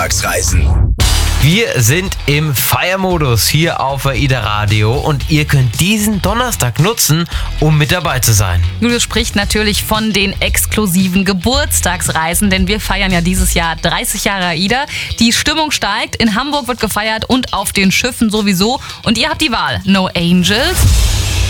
Geburtstagsreisen. Wir sind im Feiermodus hier auf AIDA Radio und ihr könnt diesen Donnerstag nutzen, um mit dabei zu sein. Julius spricht natürlich von den exklusiven Geburtstagsreisen, denn wir feiern ja dieses Jahr 30 Jahre AIDA. Die Stimmung steigt, in Hamburg wird gefeiert und auf den Schiffen sowieso. Und ihr habt die Wahl: No Angels,